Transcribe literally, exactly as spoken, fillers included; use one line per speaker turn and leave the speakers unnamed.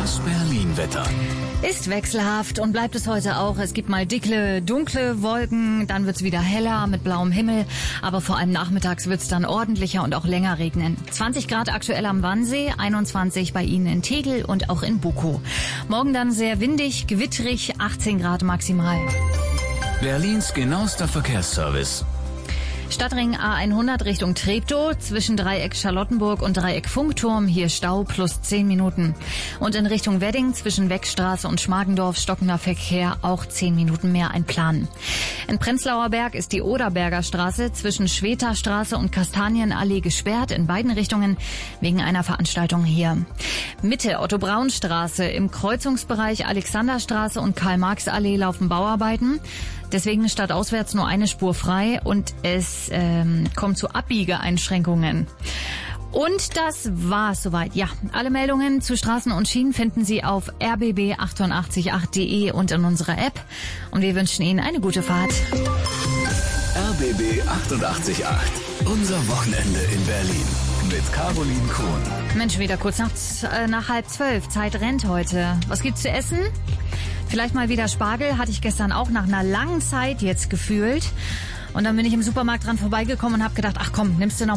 Das Berlin-Wetter.
Ist wechselhaft und bleibt es heute auch. Es gibt mal dicke, dunkle Wolken, dann wird's wieder heller mit blauem Himmel. Aber vor allem nachmittags wird's dann ordentlicher und auch länger regnen. zwanzig Grad aktuell am Wannsee, einundzwanzig bei Ihnen in Tegel und auch in Bukow. Morgen dann sehr windig, gewitterig, achtzehn Grad maximal.
Berlins genauester Verkehrsservice.
Stadtring A hundert Richtung Treptow, zwischen Dreieck Charlottenburg und Dreieck Funkturm, hier Stau plus zehn Minuten. Und in Richtung Wedding zwischen Weckstraße und Schmargendorf stockender Verkehr, auch zehn Minuten mehr einplanen. In Prenzlauer Berg ist die Oderberger Straße zwischen Schweta-Straße und Kastanienallee gesperrt, in beiden Richtungen wegen einer Veranstaltung hier. Mitte Otto-Braun-Straße, im Kreuzungsbereich Alexanderstraße und Karl-Marx-Allee laufen Bauarbeiten. Deswegen stadtauswärts nur eine Spur frei und es ähm, kommt zu Abbiegeeinschränkungen. Und das war's soweit. Ja, alle Meldungen zu Straßen und Schienen finden Sie auf r b b acht acht acht punkt d e und in unserer App. Und wir wünschen Ihnen eine gute Fahrt.
R b b achtundachtzig Komma acht. Unser Wochenende in Berlin. Mit Caroline Kohn.
Mensch, wieder kurz nach, äh, nach halb zwölf. Zeit rennt heute. Was gibt's zu essen? Vielleicht mal wieder Spargel. Hatte ich gestern auch nach einer langen Zeit jetzt gefühlt. Und dann bin ich im Supermarkt dran vorbeigekommen und habe gedacht, ach komm, nimmst du noch